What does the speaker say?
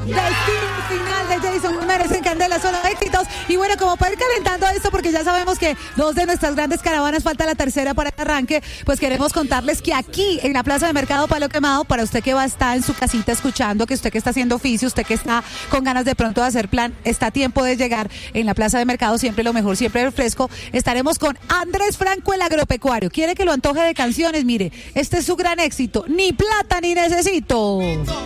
Destino final de Jason Jiménez en Candela, solo éxitos. Y bueno, como para ir calentando esto, porque ya sabemos que dos de nuestras grandes caravanas, falta la tercera para el arranque, pues queremos contarles que aquí en la Plaza de Mercado Palo Quemado, para usted que va a estar en su casita escuchando, que usted que está haciendo oficio, usted que está con ganas de pronto de hacer plan, está a tiempo de llegar en la Plaza de Mercado, siempre lo mejor, siempre el fresco. Estaremos con Andrés Franco, el agropecuario. ¿Quiere que lo antoje de canciones? Mire, este es su gran éxito, Ni plata ni necesito.